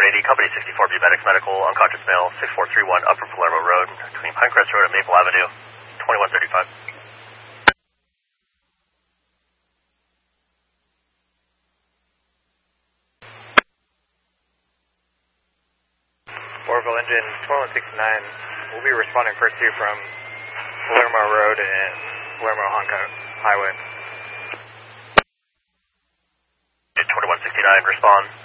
180, Company 64B Medics Medical, unconscious male, 6431 Upper Palermo Road, between Pinecrest Road and Maple Avenue, 2135. Orville engine 2169, we'll be responding first to you from Palermo Road and Palermo Highway. 2169, respond.